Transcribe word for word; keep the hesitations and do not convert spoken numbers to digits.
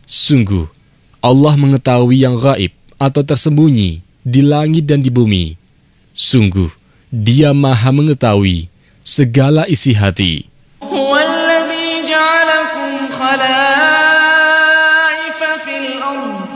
Sungguh, Allah mengetahui yang gaib atau tersembunyi di langit dan di bumi. Sungguh, Dia Maha mengetahui segala isi hati.